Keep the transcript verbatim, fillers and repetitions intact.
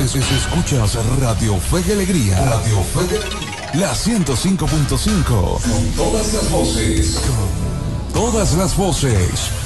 es- es- escuchas Radio Fe y Alegría. Radio Fe y Alegría. La ciento cinco punto cinco. Con todas las voces. Con todas las voces.